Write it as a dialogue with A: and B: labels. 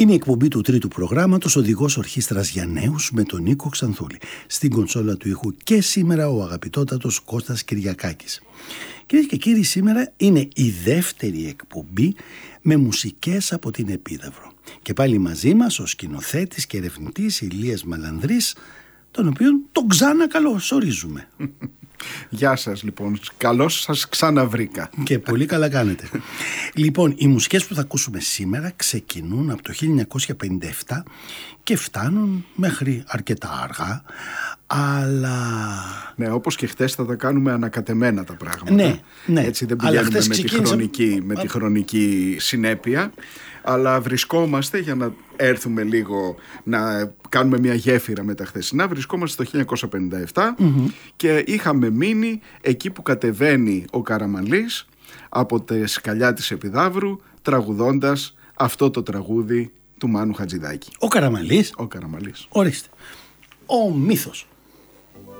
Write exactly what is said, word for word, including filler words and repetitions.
A: Είναι η εκπομπή του τρίτου προγράμματος «Οδηγός Ορχήστρας για Νέους» με τον Νίκο Ξανθούλη. Στην κονσόλα του ήχου και σήμερα ο αγαπητότατος Κώστας Κυριακάκης. Κυρίες και κύριοι, σήμερα είναι η δεύτερη εκπομπή με μουσικές από την Επίδαυρο. Και πάλι μαζί μας ο σκηνοθέτης και ερευνητής Ηλίας Μαλανδρής, τον οποίον τον ξανά καλωσορίζουμε.
B: Γεια σας λοιπόν, καλώς σας ξαναβρήκα.
A: Και πολύ καλά κάνετε. Λοιπόν, οι μουσικές που θα ακούσουμε σήμερα ξεκινούν από το χίλια εννιακόσια πενήντα επτά και φτάνουν μέχρι αρκετά αργά, αλλά...
B: Ναι, όπως και χτες θα τα κάνουμε ανακατεμένα τα πράγματα.
A: Ναι, ναι.
B: Έτσι δεν πηγαίνουμε με,
A: ξεκίνησα...
B: τη χρονική, με τη χρονική συνέπεια, αλλά βρισκόμαστε, για να έρθουμε λίγο να κάνουμε μια γέφυρα με τα χθεσινά, βρισκόμαστε στο χίλια εννιακόσια πενήντα επτά mm-hmm. και είχαμε μείνει εκεί που κατεβαίνει ο Καραμανλής από τα σκαλιά της Επιδαύρου, τραγουδώντας αυτό το τραγούδι του Μάνου Χατζηδάκη.
A: Ο Καραμανλής.
B: Ο Καραμανλής.
A: Ορίστε. Ο μύθος.